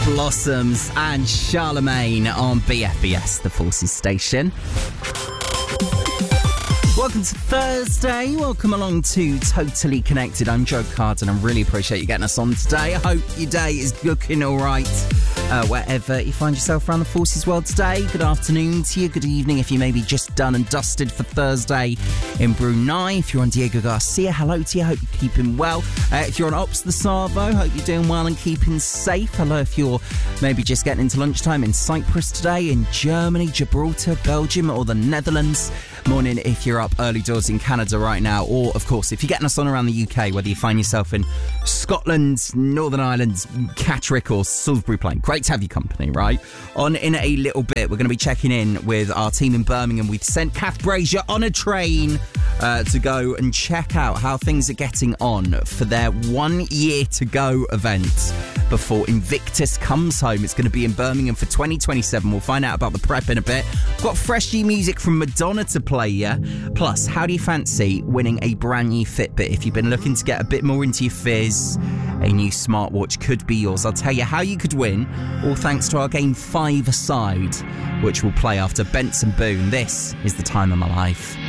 Blossoms and Charlemagne on BFBS, the Forces station. Welcome to Thursday. Welcome along to Totally Connected. I'm Joe Carden. I really appreciate you getting us on today. I hope your day is looking all right. Wherever you find yourself around the Forces world today, good afternoon to you, good evening if you may be just done and dusted for Thursday in Brunei. If you're on Diego Garcia, hello to you, hope you're keeping well. If you're on Ops the Savo, hope you're doing well and keeping safe. Hello if you're maybe just getting into lunchtime in Cyprus today, in Germany, Gibraltar, Belgium or the Netherlands. Morning if you're up early doors in Canada right now, or of course if you're getting us on around the UK, whether you find yourself in Scotland, Northern Ireland, Catterick or Salisbury Plain. Great to have your company, right? On in a little bit, we're going to be checking in with our team in Birmingham. We've sent Kath Brazier on a train to go and check out how things are getting on for their 1 year to go event before Invictus comes home. It's going to be in Birmingham for 2027. We'll find out about the prep in a bit. Got fresh new music from Madonna to play you. Plus, how do you fancy winning a brand new Fitbit? If you've been looking to get a bit more into your fizz, a new smartwatch could be yours. I'll tell you how you could win, all thanks to our game 5-a-side, which we'll play after Benson Boone. This is The Time of My Life.